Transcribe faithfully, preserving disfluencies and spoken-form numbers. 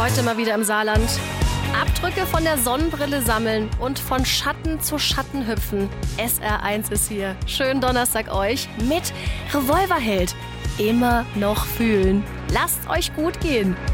Heute mal wieder im Saarland. Abdrücke von der Sonnenbrille sammeln und von Schatten zu Schatten hüpfen. S R eins ist hier. Schönen Donnerstag euch mit Revolverheld. Immer noch fühlen. Lasst euch gut gehen.